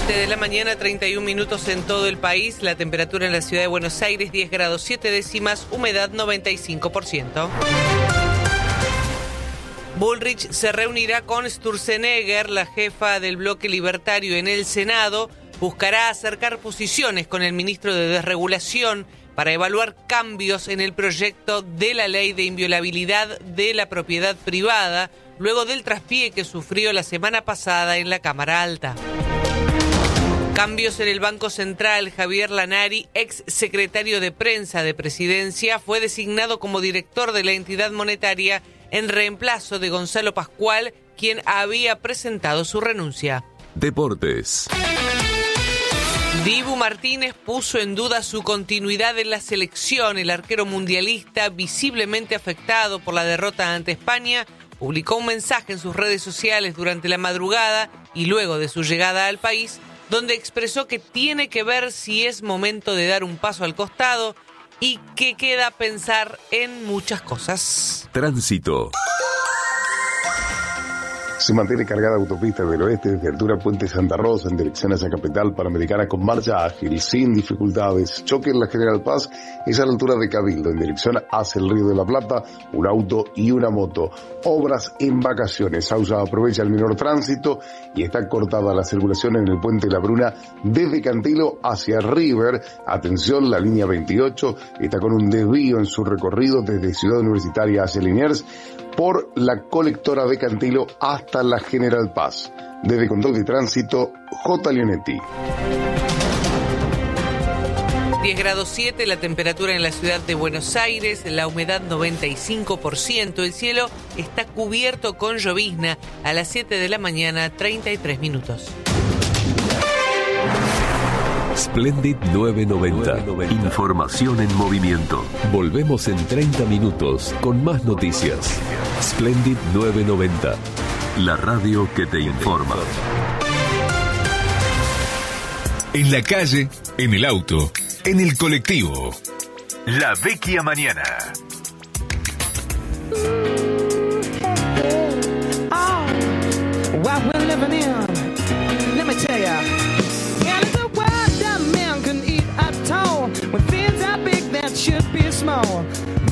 7 de la mañana, 31 minutos en todo el país. La temperatura en la ciudad de Buenos Aires, 10 grados 7 décimas, humedad 95%. Bullrich se reunirá con Sturzenegger, la jefa del bloque libertario en el Senado. Buscará acercar posiciones con el ministro de Desregulación para evaluar cambios en el proyecto de la ley de inviolabilidad de la propiedad privada, luego del traspié que sufrió la semana pasada en la Cámara Alta. Cambios en el Banco Central. Javier Lanari, ex secretario de prensa de Presidencia, fue designado como director de la entidad monetaria en reemplazo de Gonzalo Pascual, quien había presentado su renuncia. Deportes. Dibu Martínez puso en duda su continuidad en la selección. El arquero mundialista, visiblemente afectado por la derrota ante España, publicó un mensaje en sus redes sociales durante la madrugada y luego de su llegada al país, donde expresó que tiene que ver si es momento de dar un paso al costado y que queda pensar en muchas cosas. Tránsito. Se mantiene cargada autopista del oeste desde altura Puente Santa Rosa en dirección hacia Capital Panamericana con marcha ágil, sin dificultades. Choque en la General Paz es a la altura de Cabildo en dirección hacia el Río de la Plata, un auto y una moto. Obras en vacaciones. Sausa aprovecha el menor tránsito y está cortada la circulación en el Puente La Bruna desde Cantilo hacia River. Atención, la línea 28 está con un desvío en su recorrido desde Ciudad Universitaria hacia Liniers por la colectora de Cantilo hasta la General Paz. Desde Control de Tránsito, J. Leonetti. 10 grados 7, la temperatura en la ciudad de Buenos Aires, la humedad 95%, el cielo está cubierto con llovizna. A las 7 de la mañana, 33 minutos. Splendid 990. Información en movimiento. Volvemos en 30 minutos con más noticias. Splendid 990. La radio que te informa. En la calle, en el auto, en el colectivo. La Vecchia Mañana. What we're living in, let me tell ya. Yeah, it's a world that man can eat at all. When things are big, that should be small.